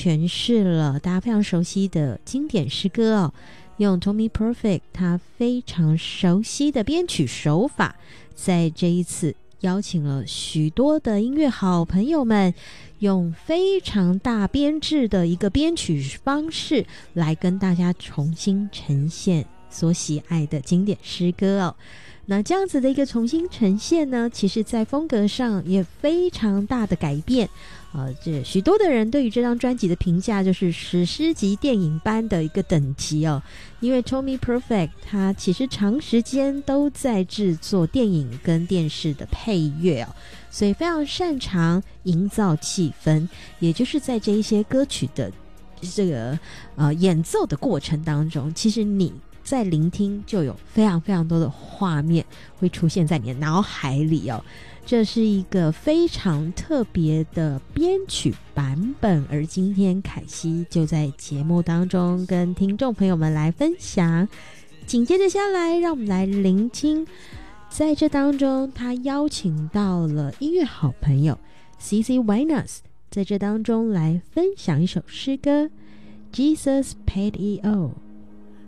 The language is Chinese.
诠释了大家非常熟悉的经典诗歌哦，用 Tommy Perfect 他非常熟悉的编曲手法，在这一次邀请了许多的音乐好朋友们，用非常大编制的一个编曲方式来跟大家重新呈现所喜爱的经典诗歌哦。那这样子的一个重新呈现呢，其实在风格上也非常大的改变。这许多的人对于这张专辑的评价就是史诗级电影般的一个等级哦。因为 Tommy Perfect 他其实长时间都在制作电影跟电视的配乐哦，所以非常擅长营造气氛，也就是在这一些歌曲的这个演奏的过程当中，其实你在聆听就有非常非常多的画面会出现在你的脑海里哦。这是一个非常特别的编曲版本，而今天凯西就在节目当中跟听众朋友们来分享。紧接着下来，让我们来聆听，在这当中他邀请到了音乐好朋友 CC Winans 在这当中来分享一首诗歌 Jesus Paid It All。